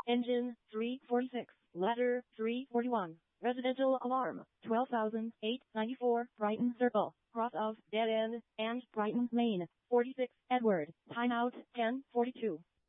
Engine 346. Ladder 341. Residential alarm 12,894. Brighton Circle. Cross of Dead End and Brighton Lane. 46. Edward. Timeout 10:42.